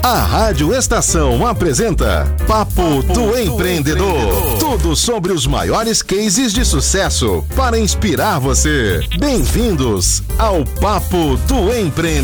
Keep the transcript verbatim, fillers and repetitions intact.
A Rádio Estação apresenta Papo, Papo do, do Empreendedor. Empreendedor. Tudo sobre os maiores cases de sucesso para inspirar você. Bem-vindos ao Papo do Empreendedor.